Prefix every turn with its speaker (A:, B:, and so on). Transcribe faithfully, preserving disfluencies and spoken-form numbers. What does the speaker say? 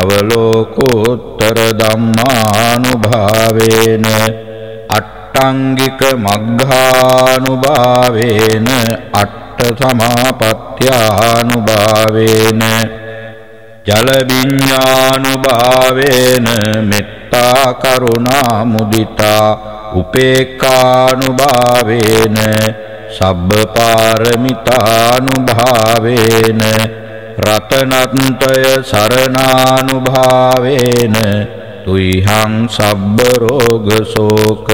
A: අවලෝකෝත්තර ධම්මානුභාවේන අට්ඨංගික මග්ගානුභාවේන අට්ඨ සමාපත්ත්‍යානුභාවේන ජල විඤ්ඤානුභාවේන මෙත්තා කරුණා මුදිතා උපේක්ඛානුභාවේන සබ්බ පාරමිතානුභාවේන රතනත්‍රය සරණානුභාවේන තුයිහං සබ්බ රෝග ශෝක